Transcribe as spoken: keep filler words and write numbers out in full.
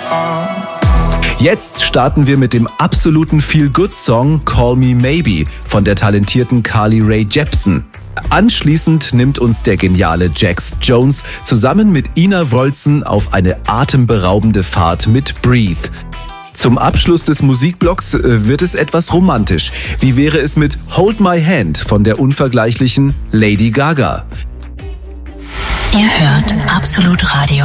Jetzt starten wir mit dem absoluten Feel-Good-Song Call Me Maybe von der talentierten Carly Rae Jepsen. Anschließend nimmt uns der geniale Jax Jones zusammen mit Ina Wroldsen auf eine atemberaubende Fahrt mit Breathe. Zum Abschluss des Musikblocks wird es etwas romantisch. Wie wäre es mit Hold My Hand von der unvergleichlichen Lady Gaga? Ihr hört Absolut Radio.